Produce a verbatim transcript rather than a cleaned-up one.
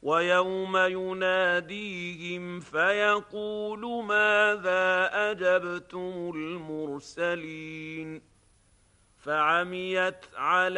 ويوم يناديهم فيقول ماذا أجبتم المرسلين فعميت على